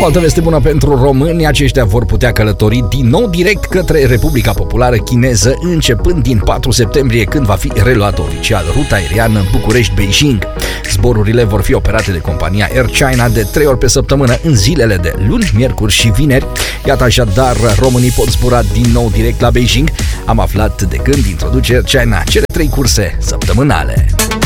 O altă veste bună pentru români, aceștia vor putea călători din nou direct către Republica Populară Chineză începând din 4 septembrie, când va fi reluată oficial ruta aeriană București-Beijing. Zborurile vor fi operate de compania Air China de 3 ori pe săptămână în zilele de luni, miercuri și vineri. Iată așadar, românii pot zbura din nou direct la Beijing. Am aflat de când introduce Air China cele 3 curse săptămânale.